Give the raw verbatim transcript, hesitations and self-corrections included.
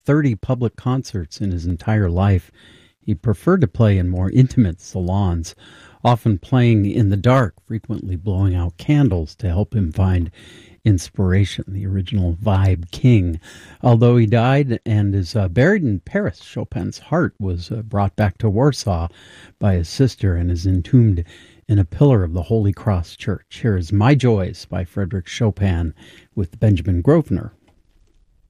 thirty public concerts in his entire life. He preferred to play in more intimate salons, often playing in the dark, frequently blowing out candles to help him find inspiration, the original vibe king. Although he died and is uh, buried in Paris, Chopin's heart was uh, brought back to Warsaw by his sister and is entombed in a pillar of the Holy Cross Church. Here is My Joys by Frederick Chopin with Benjamin Grosvenor.